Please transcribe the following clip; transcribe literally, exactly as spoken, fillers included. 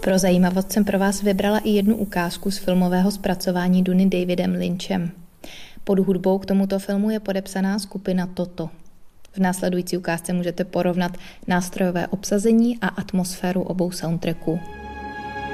Pro zajímavost jsem pro vás vybrala i jednu ukázku z filmového zpracování Duny Davidem Lynchem. Pod hudbou k tomuto filmu je podepsaná skupina Toto. V následující ukázce můžete porovnat nástrojové obsazení a atmosféru obou soundtracků.